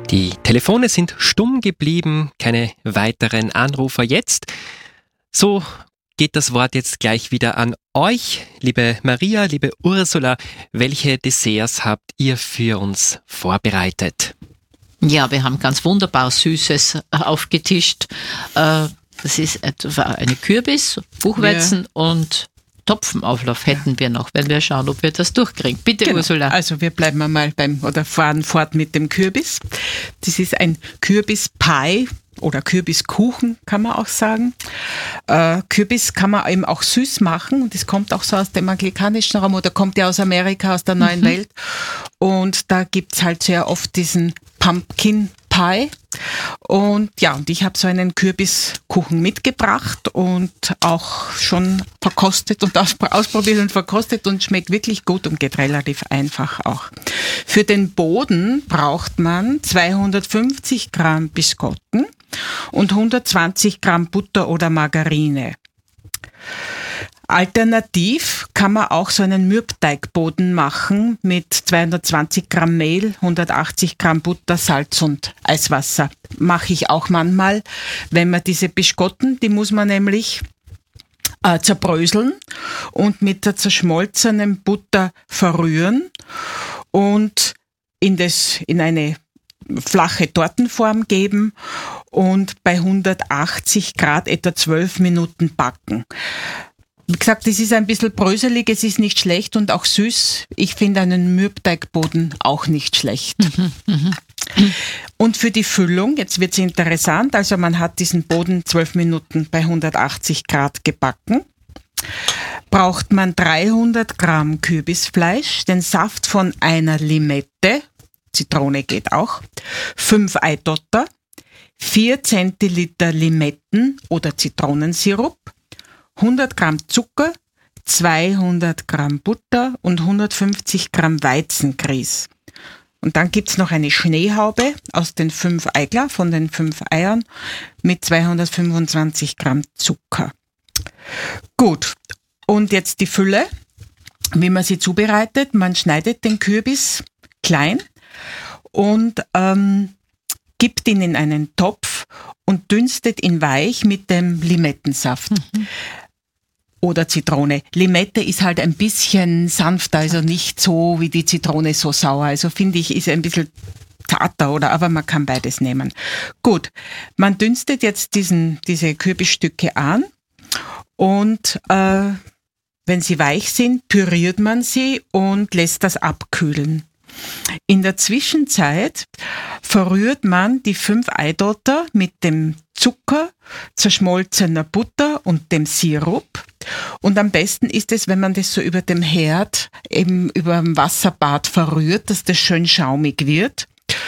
Die Telefone sind stumm geblieben, keine weiteren Anrufer jetzt. So geht das Wort jetzt gleich wieder an euch, liebe Maria, liebe Ursula. Welche Desserts habt ihr für uns vorbereitet? Ja, wir haben ganz wunderbar Süßes aufgetischt. Das ist etwa eine Kürbis, Buchweizen und Topfenauflauf hätten wir noch, wenn wir schauen, ob wir das durchkriegen. Bitte, genau. Ursula. Also wir bleiben einmal fahren fort mit dem Kürbis. Das ist ein Kürbispie oder Kürbiskuchen, kann man auch sagen. Kürbis kann man eben auch süß machen und das kommt auch so aus dem anglikanischen Raum oder kommt ja aus Amerika, aus der neuen Welt. Und da gibt's halt sehr oft diesen Pumpkin Pie. Und ja, und ich habe so einen Kürbiskuchen mitgebracht und auch schon verkostet und ausprobiert und verkostet und schmeckt wirklich gut und geht relativ einfach auch. Für den Boden braucht man 250 Gramm Biskotten und 120 Gramm Butter oder Margarine. Alternativ kann man auch so einen Mürbteigboden machen mit 220 Gramm Mehl, 180 Gramm Butter, Salz und Eiswasser. Mache ich auch manchmal, wenn man diese Biskotten, die muss man nämlich zerbröseln und mit der zerschmolzenen Butter verrühren und in eine flache Tortenform geben und bei 180 Grad etwa 12 Minuten backen. Wie gesagt, das ist ein bisschen bröselig, es ist nicht schlecht und auch süß. Ich finde einen Mürbteigboden auch nicht schlecht. Und für die Füllung, jetzt wird's interessant, also man hat diesen Boden 12 Minuten bei 180 Grad gebacken. Braucht man 300 Gramm Kürbisfleisch, den Saft von einer Limette, Zitrone geht auch, 5 Eidotter, 4 Zentiliter Limetten- oder Zitronensirup, 100 Gramm Zucker, 200 Gramm Butter und 150 Gramm Weizengrieß. Und dann gibt's noch eine Schneehaube aus den 5 Eigler, von den 5 Eiern, mit 225 Gramm Zucker. Gut, und jetzt die Fülle, wie man sie zubereitet. Man schneidet den Kürbis klein und gibt ihn in einen Topf und dünstet ihn weich mit dem Limettensaft. Oder Zitrone. Limette ist halt ein bisschen sanfter, also nicht so wie die Zitrone so sauer. Also finde ich, ist ein bisschen zarter, aber man kann beides nehmen. Gut, man dünstet jetzt diese Kürbisstücke an und wenn sie weich sind, püriert man sie und lässt das abkühlen. In der Zwischenzeit verrührt man die 5 Eidotter mit dem Zucker, zerschmolzener Butter und dem Sirup. Und am besten ist es, wenn man das so über dem Herd, eben über dem Wasserbad verrührt, dass das schön schaumig wird.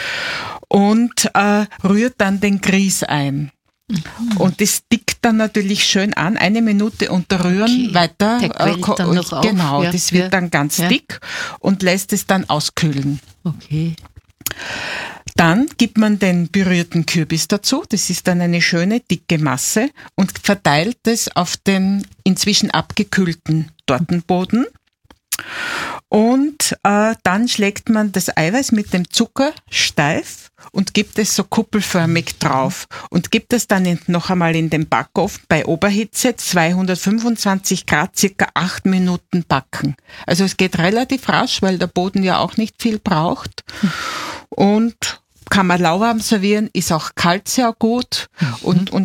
Und rührt dann den Grieß ein. Und das dickt dann natürlich schön an. 1 Minute unterrühren, weiter. Der quillt dann noch auf. Genau, ja, das wird dann ganz dick und lässt es dann auskühlen. Okay. Dann gibt man den pürierten Kürbis dazu. Das ist dann eine schöne, dicke Masse und verteilt es auf den inzwischen abgekühlten Tortenboden. Und dann schlägt man das Eiweiß mit dem Zucker steif und gibt es so kuppelförmig drauf und gibt es dann noch einmal in den Backofen bei Oberhitze 225 Grad, circa 8 Minuten backen. Also es geht relativ rasch, weil der Boden ja auch nicht viel braucht und kann man lauwarm servieren, ist auch kalt sehr gut und